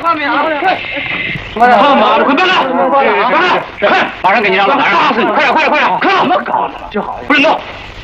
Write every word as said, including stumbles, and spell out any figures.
方便啊！ 他妈的，快搬了！搬了！快，马上给你让了，马上打死你！快点，快点，快点！看怎么搞的，就好，不准动！